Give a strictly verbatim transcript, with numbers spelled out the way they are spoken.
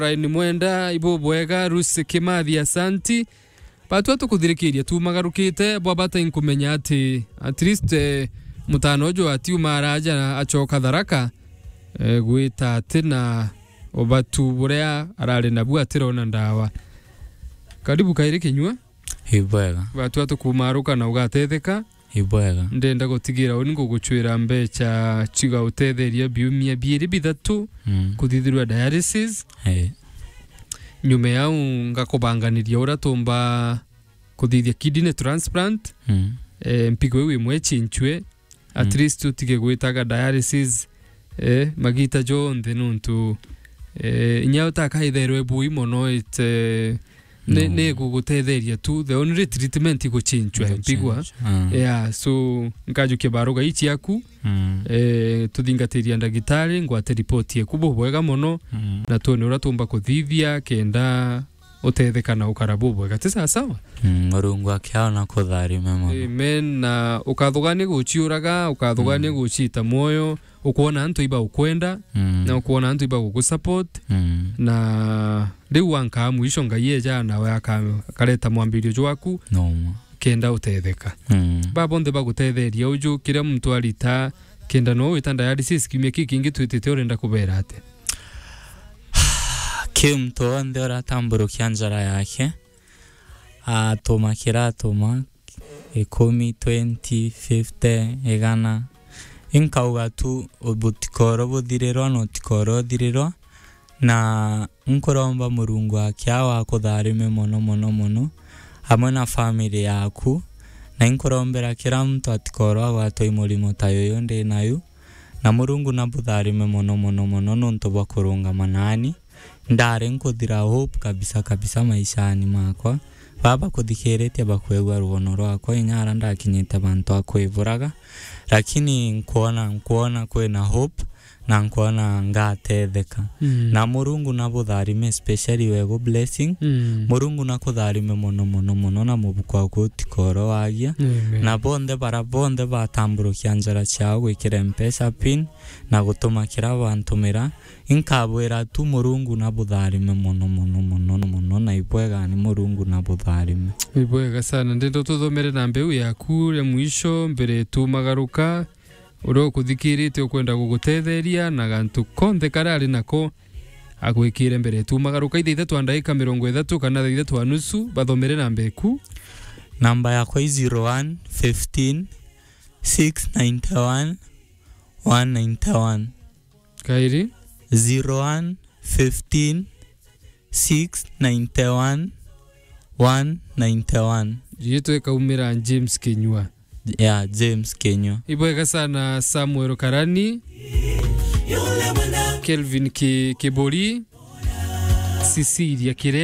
Raini mwenda ibo bwega Rusi Kimathi asanti batu atukuthirikiria tu magarukite bwabata inkumenya ati at least eh, mutano jo ati umaraja achoka tharaka eh, gwita atina obatu burea arari nabu atirona ndawa karibu kaire kinywa ibwega batu atukumaruka na ugatetheka ibwega ndenda gutigira oni nguguchwira mbecha chiga utetheria biumia biiri bithatu mm. kuthithirwa dialysis hey. nyume yao ngakubanganiria uratumba kuthithia kidney transplant mm. eh, mpigo wi mwechi nchwe at mm. least utige gwitaga dialysis eh, magita jonthe nuntu eh, inya utakaitherwe bui mono it eh, ne no. ne gugutetheria tu the only treatment iguchinchwe mpigwa uh. yeah so nkajuke baruga ichi yaku mm. eh tuthingatiria ndagitari ngwate report ye kubo bwega mono mm. na tone uratumba kuthithia kenda utetheka na ukarabu bwega tisa sawa murungu mm, akiaona kutharime mono amen na ukathugani guchiuraga ukathugani mm. guchita moyo ukuona antu iba ukwenda mm. na ukuona antu iba gukusupport mm. na riu wanka mwisho ngaye jana we akaleta mwambirio jwaku no kenda utetheka mm. babonde bagutetheria uju kira mtu alita kenda no witanda dialysis kimye kikingi twitete urenda kubera ate kimto andora tamburo kyanjara yake atoma kiratoma ikumi twenty fifty egana inkauga tu obutikoro buthiriro no tikoro thiriro na nkoromba murungu akiawa kutharime mono mono mono hamwe na family yaku na inkorombera kira mtu atikoro agwatwa imurimo tayo yonde nayo na murungu na butharime mono mono mono nonto bakurunga manani ndare nkuthira hope kabisa kabisa maishani makwa baba kuthikirete bakwegwa rugono rwakwa inyara ndakinyite bantu akwivuraga lakini nkuona nkuona kwena hope na nkuona ngatetheka mm. na murungu na butharime especially wego blessing mm. murungu na kutharime mono mono mono na mubukwa gutikoro wagia mm. na bonde bara bonde batamburo kyanjara chao gwikira mpesa pin na gutuma kira bantumira inkabwera tu murungu na butharime mono mono mono mono na ibwega ni murungu na butharime ibwega sana ndendo tuthomere na mbeu yaku ya mwisho mbere tu magaruka uro kuthikirite ukwenda gugutetheria na gantu konthe karari nako agwikire mbere tu magaruka ithe twandika mirongo ithatu kana ithe twanusu bathomere na mbeku namba yako zero one fifteen six ninety one one ninety one kairi zero one fifteen six ninety one one ninety one jito ekaumira James Kinyua yeah James Kinyua ibwega sana Samuel Karani Kelvin Kibori Cecilia Kire